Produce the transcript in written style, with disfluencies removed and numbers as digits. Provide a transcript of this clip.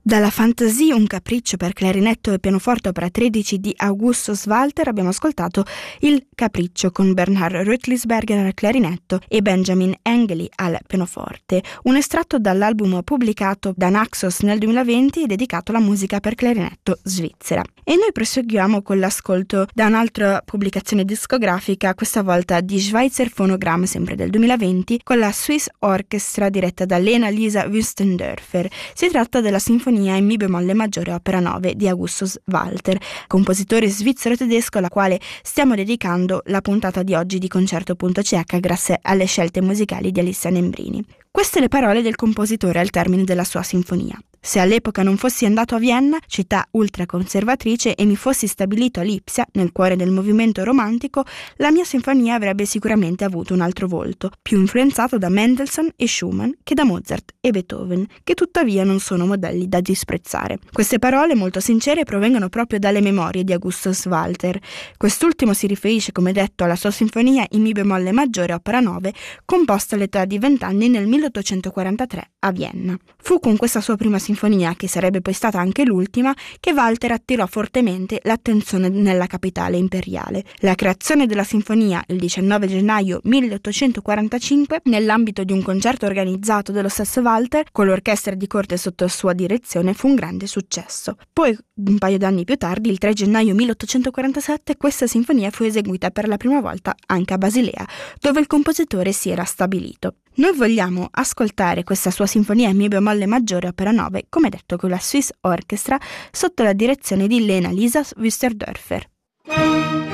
Dalla Fantasie, un capriccio per clarinetto e pianoforte opera 13 di Augustus Walter, abbiamo ascoltato il Capriccio con Bernhard Rüttlisberger al clarinetto e Benjamin Engeli al pianoforte, un estratto dall'album pubblicato da Naxos nel 2020 dedicato alla musica per clarinetto svizzera. E noi proseguiamo con l'ascolto da un'altra pubblicazione discografica, questa volta di Schweizer Phonogramm, sempre del 2020, con la Swiss Orchestra diretta da Lena Lisa Wüstendörfer. Si tratta della sinfonia in mi bemolle maggiore opera 9 di Augustus Walter, compositore svizzero-tedesco alla quale stiamo dedicando la puntata di oggi di Concerto.ch grazie alle scelte musicali di Alessia Nembrini. Queste le parole del compositore al termine della sua sinfonia. Se all'epoca non fossi andato a Vienna, città ultraconservatrice, e mi fossi stabilito a Lipsia, nel cuore del movimento romantico, la mia sinfonia avrebbe sicuramente avuto un altro volto, più influenzato da Mendelssohn e Schumann che da Mozart e Beethoven, che tuttavia non sono modelli da disprezzare. Queste parole molto sincere provengono proprio dalle memorie di Augustus Walter. Quest'ultimo si riferisce, come detto, alla sua sinfonia in mi bemolle maggiore opera 9, composta all'età di 20 anni nel 1843 a Vienna. Fu con questa sua prima sinfonia, che sarebbe poi stata anche l'ultima, che Walter attirò fortemente l'attenzione nella capitale imperiale. La creazione della sinfonia il 19 gennaio 1845, nell'ambito di un concerto organizzato dallo stesso Walter, con l'orchestra di corte sotto sua direzione, fu un grande successo. Poi, un paio d'anni più tardi, il 3 gennaio 1847, questa sinfonia fu eseguita per la prima volta anche a Basilea, dove il compositore si era stabilito. Noi vogliamo ascoltare questa sua sinfonia in mi bemolle maggiore opera 9, come detto, con la Swiss Orchestra sotto la direzione di Lena Lisa Wüstendörfer.